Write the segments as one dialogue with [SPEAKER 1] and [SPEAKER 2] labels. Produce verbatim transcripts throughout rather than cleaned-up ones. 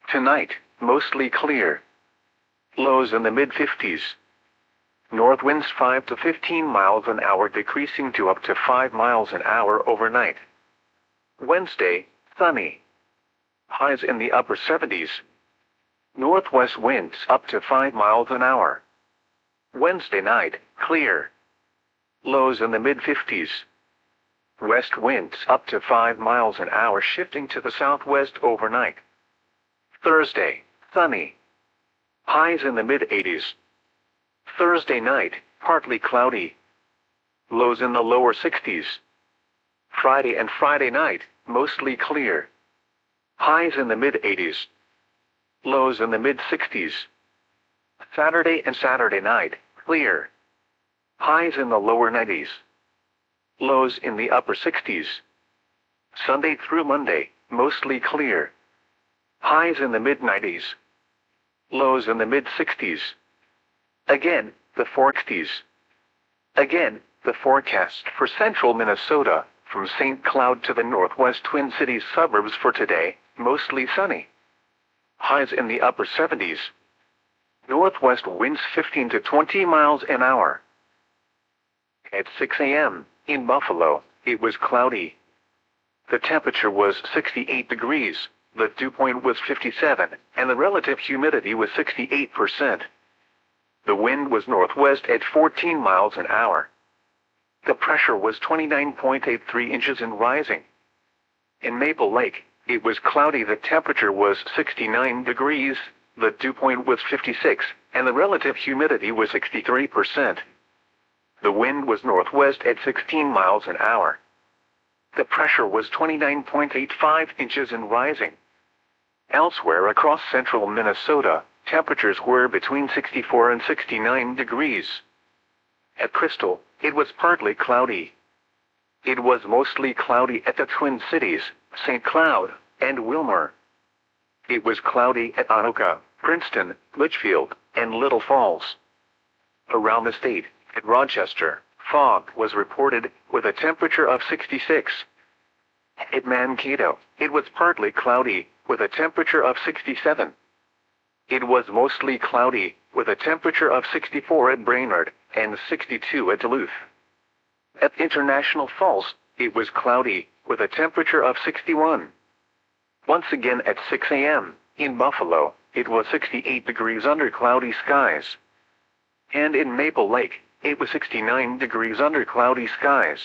[SPEAKER 1] Tonight, mostly clear. Lows in the mid fifties. North winds five to fifteen miles an hour decreasing to up to five miles an hour overnight. Wednesday, sunny. Highs in the upper seventies. Northwest winds up to five miles an hour. Wednesday night, clear. Lows in the mid fifties. West winds up to five miles an hour shifting to the southwest overnight. Thursday, sunny. Highs in the mid eighties. Thursday night, partly cloudy. Lows in the lower sixties. Friday and Friday night, mostly clear. Highs in the mid eighties. Lows in the mid sixties. Saturday and Saturday night, clear. Highs in the lower nineties. Lows in the upper sixties. Sunday through Monday, mostly clear. Highs in the mid nineties. Lows in the mid sixties. Again, the forties. Again, the forecast for central Minnesota, from Saint Cloud to the northwest Twin Cities suburbs for today, mostly sunny. Highs in the upper seventies. Northwest winds fifteen to twenty miles an hour. At six a m, in Buffalo, it was cloudy. The temperature was sixty-eight degrees, the dew point was fifty-seven, and the relative humidity was sixty-eight percent. The wind was northwest at fourteen miles an hour. The pressure was twenty-nine point eight three inches and rising. In Maple Lake, it was cloudy. The temperature was sixty-nine degrees, the dew point was fifty-six, and the relative humidity was sixty-three percent. The wind was northwest at sixteen miles an hour. The pressure was twenty-nine point eight five inches and rising. Elsewhere across central Minnesota, temperatures were between sixty-four and sixty-nine degrees. At Crystal, it was partly cloudy. It was mostly cloudy at the Twin Cities, Saint Cloud, and Wilmer. It was cloudy at Anoka, Princeton, Litchfield, and Little Falls. Around the state, at Rochester, fog was reported with a temperature of sixty-six. At Mankato, it was partly cloudy with a temperature of sixty-seven. It was mostly cloudy with a temperature of sixty-four at Brainerd and sixty-two at Duluth. At International Falls, it was cloudy with a temperature of sixty-one. Once again at six a m, in Buffalo, it was sixty-eight degrees under cloudy skies. And in Maple Lake, it was sixty-nine degrees under cloudy skies.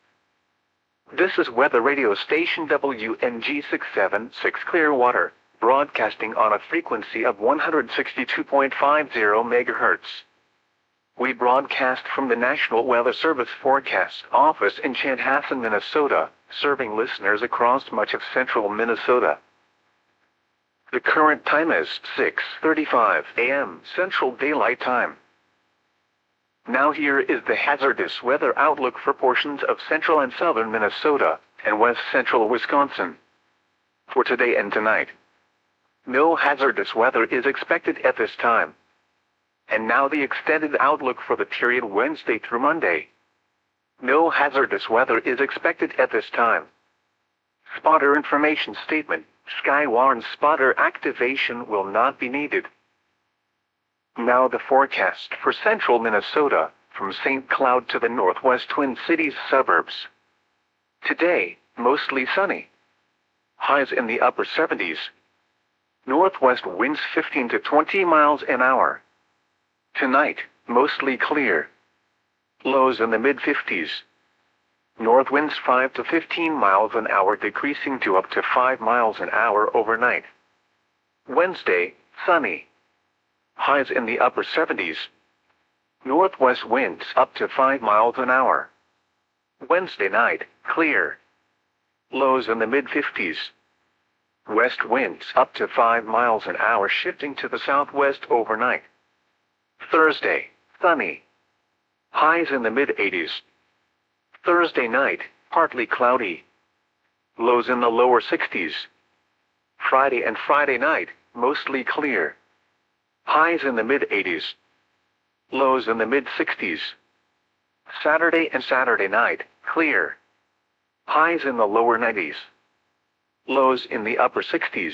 [SPEAKER 1] This is weather radio station W N G six seven six Clearwater, broadcasting on a frequency of one hundred sixty-two point five zero megahertz. We broadcast from the National Weather Service Forecast Office in Chanhassen, Minnesota, serving listeners across much of central Minnesota. The current time is six thirty-five a m Central Daylight Time. Now here is the hazardous weather outlook for portions of central and southern Minnesota and west central Wisconsin. For today and tonight, no hazardous weather is expected at this time. And now the extended outlook for the period Wednesday through Monday. No hazardous weather is expected at this time. Spotter information statement: Skywarn spotter activation will not be needed. Now the forecast for central Minnesota, from Saint Cloud to the northwest Twin Cities suburbs. Today, mostly sunny. Highs in the upper seventies. Northwest winds fifteen to twenty miles an hour. Tonight, mostly clear. Lows in the mid fifties. North winds five to fifteen miles an hour decreasing to up to five miles an hour overnight. Wednesday, sunny. Highs in the upper seventies. Northwest winds up to five miles an hour. Wednesday night, clear. Lows in the mid fifties. West winds up to five miles an hour shifting to the southwest overnight. Thursday, sunny. Highs in the mid eighties. Thursday night, partly cloudy. Lows in the lower sixties. Friday and Friday night, mostly clear. Highs in the mid eighties. Lows in the mid sixties. Saturday and Saturday night, clear. Highs in the lower nineties. Lows in the upper sixties.